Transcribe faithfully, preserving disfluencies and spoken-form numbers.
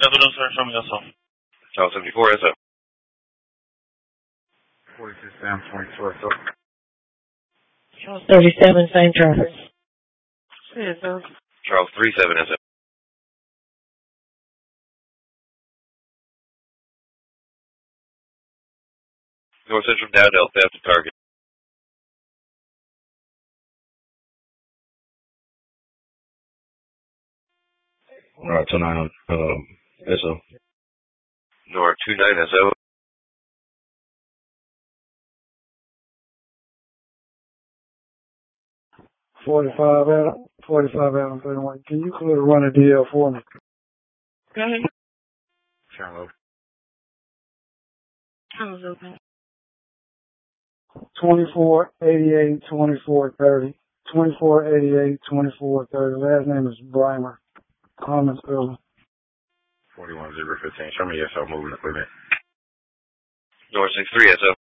Evidence are from yourself. Charles seventy-four S O. forty-six Sam twenty-four S O. Charles thirty-seven, same traffic. Yes, sir. Charles thirty-seven S O. North Central Dowdale theft at Target. Alright, two nine um S O. North two nine S O. Forty-five Adam, forty-five Adam thirty-one. Can you clear the run of D L for me? Go ahead. Charlo. Carlos open. Twenty-four eighty-eight, twenty-four thirty. Twenty-four eighty-eight, twenty-four thirty. Last name is Brimer. Common spelling. Forty-one zero fifteen. Show me S O moving equipment. North six three S O.